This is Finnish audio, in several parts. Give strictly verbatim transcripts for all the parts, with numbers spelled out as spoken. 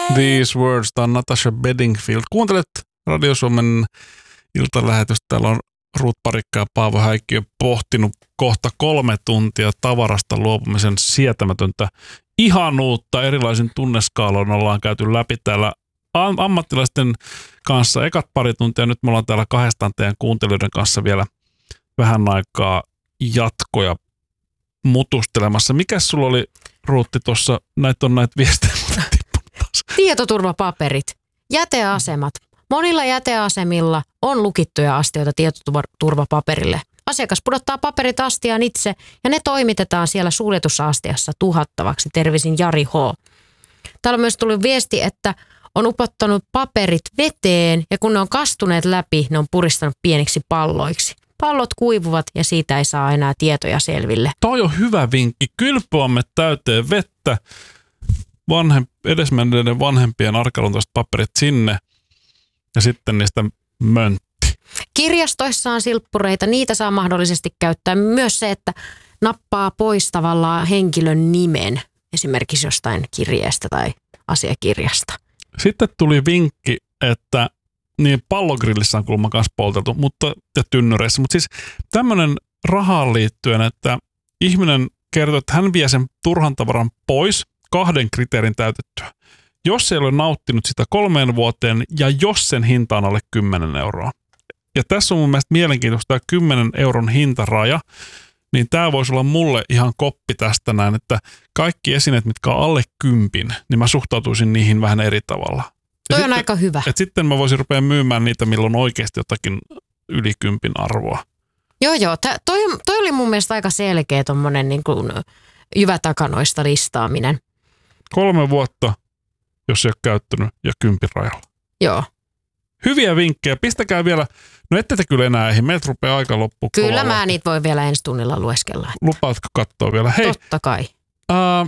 These Words, tämä on Natasha Bedingfield. Kuuntelet Radio Suomen iltalähetystä. Täällä on Ruut Parikka ja Paavo Häikkiö pohtinut kohta kolme tuntia tavarasta luopumisen sietämätöntä ihanuutta. Erilaisin tunneskaaloin ollaan käyty läpi täällä ammattilaisten kanssa ekat pari tuntia. Nyt me ollaan täällä kahdestaan teidän kuuntelijoiden kanssa vielä vähän aikaa jatkoja mutustelemassa. Mikäs sulla oli, Ruutti, tuossa, näitä on näitä viestejä tippunut taas. Tietoturvapaperit, jäteasemat. Monilla jäteasemilla on lukittuja astioita tietoturvapaperille. Asiakas pudottaa paperit astiaan itse ja ne toimitetaan siellä suljetussa astiassa tuhattavaksi. Terveisin Jari H. Täällä on myös tullut viesti, että on upottanut paperit veteen ja kun ne on kastuneet läpi, ne on puristanut pieniksi palloiksi. Pallot kuivuvat ja siitä ei saa enää tietoja selville. Toi on hyvä vinkki. Kylpyämme täyteen vettä, vanhem, edesmenneiden vanhempien arkaluontoiset paperit sinne ja sitten niistä möntti. Kirjastoissa on silppureita, niitä saa mahdollisesti käyttää. Myös se, että nappaa pois tavallaan henkilön nimen, esimerkiksi jostain kirjeestä tai asiakirjasta. Sitten tuli vinkki, että niin pallogrillissä on kulma kanssa polteltu, mutta, ja tynnyreissä. Mutta siis tämmöinen rahaan liittyen, että ihminen kertoo, että hän vie sen turhan tavaran pois kahden kriteerin täytettyä. Jos ei ole nauttinut sitä kolmeen vuoteen ja jos sen hinta on alle kymmenen euroa. Ja tässä on mun mielestä mielenkiintoista tämä kymmenen euron hintaraja, niin tämä voisi olla mulle ihan koppi tästä näin, että kaikki esineet, mitkä on alle kympin, niin mä suhtautuisin niihin vähän eri tavalla. Ja Toi on sitten, aika hyvä. Et sitten mä voisin rupea myymään niitä, milloin on oikeasti jotakin yli kympin arvoa. Joo, joo. Tää, toi, toi oli mun mielestä aika selkeä tommonen niin kuin jyvätakanoista listaaminen. Kolme vuotta, jos ei ole käyttänyt, ja kympin rajalla. Joo. Hyviä vinkkejä. Pistäkää vielä, no ette te kyllä enää eihin, meiltä rupeaa aika loppuun. Kyllä mä niitä voi vielä ensi tunnilla lueskella. Lupaatko katsoa vielä? Hei. Totta kai. Ää,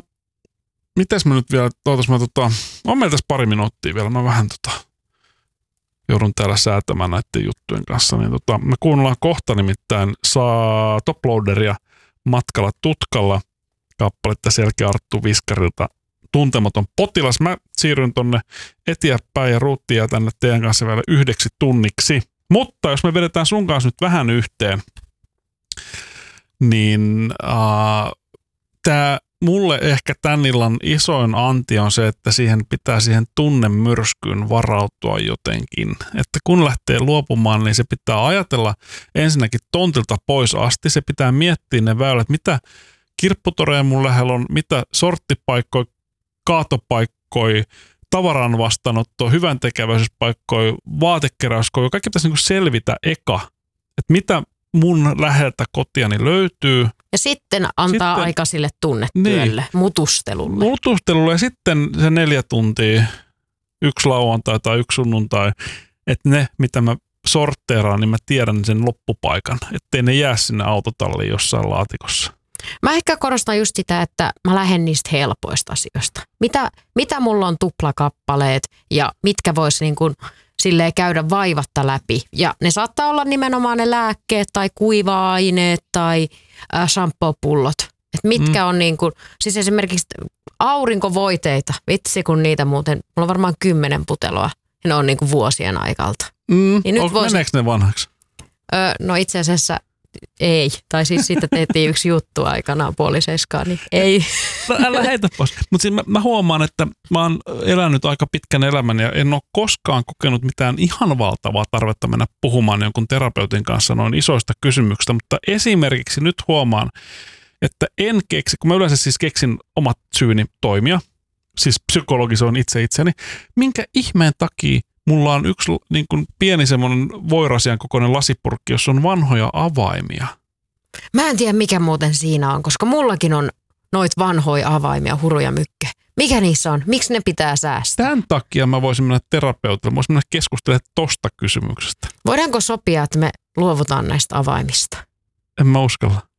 mites mä nyt vielä, ootas mä tota, on meillä tässä pari minuuttia vielä, mä vähän tota, joudun täällä säätämään näiden juttujen kanssa, niin tota, me kuunnellaan kohta nimittäin saa Toploaderia Matkalla tutkalla kappaletta Selkeä Arttu Viskarilta Tuntematon potilas. Mä siirryn tonne eteenpäin ja Ruutti jää tänne teidän kanssa vielä yhdeksi tunniksi. Mutta jos me vedetään sun kanssa nyt vähän yhteen, niin äh, tää mulle ehkä tän illan isoin anti on se, että siihen pitää siihen tunnemyrskyyn varautua jotenkin. Että kun lähtee luopumaan, niin se pitää ajatella ensinnäkin tontilta pois asti. Se pitää miettiä ne väylät, mitä kirpputoreja mun lähellä on, mitä sorttipaikkoja, kaatopaikkoja, tavaran vastaanottoa, hyvän tekeväisyyspaikkoja, vaatekeräyskoja. Kaikki pitäisi niinku selvitä eka, että mitä mun läheltä kotiani löytyy. Ja sitten antaa sitten, aika sille tunnetyölle, niin, mutustelulle. Mutustelulle ja sitten se neljä tuntia, yksi lauantai tai yksi sunnuntai, että ne, mitä mä sortteeraan, niin mä tiedän sen loppupaikan, ettei ne jää sinne autotalliin jossain laatikossa. Mä ehkä korostan just sitä, että mä lähden niistä helpoista asioista. Mitä, mitä mulla on tuplakappaleet ja mitkä vois niin kuin silleen käydä vaivatta läpi. Ja ne saattaa olla nimenomaan ne lääkkeet tai kuiva-aineet tai äh, shampoo-pullot. Et mitkä mm. on niin kuin, siis esimerkiksi aurinkovoiteita. Vitsi kun niitä muuten, mulla on varmaan kymmenen puteloa ja ne on niin kuin vuosien aikalta. Mm. Niin nyt vois, meneekö ne vanhaksi? Öö, no itse asiassa ei. Tai siis siitä tehtiin yksi juttu aikanaan puoliseiskaan, niin ei. No, älä heitä pois. Mutta siis mä, mä huomaan, että mä oon elänyt aika pitkän elämän ja en ole koskaan kokenut mitään ihan valtavaa tarvetta mennä puhumaan jonkun terapeutin kanssa noin isoista kysymyksistä. Mutta esimerkiksi nyt huomaan, että en keksi, kun mä yleensä siis keksin omat syyni toimia, siis psykologisoin itse itseni, minkä ihmeen takia mulla on yksi niin kuin pieni semmoinen voirasian kokoinen lasipurkki, jossa on vanhoja avaimia. Mä en tiedä mikä muuten siinä on, koska mullakin on noit vanhoja avaimia, huruja mykke. Mikä niissä on? Miksi ne pitää säästää? Tämän takia mä voisin mennä terapeutille. Mä voisin mennä keskustelemaan tosta kysymyksestä. Voidaanko sopia, että me luovutaan näistä avaimista? En mä uskalla.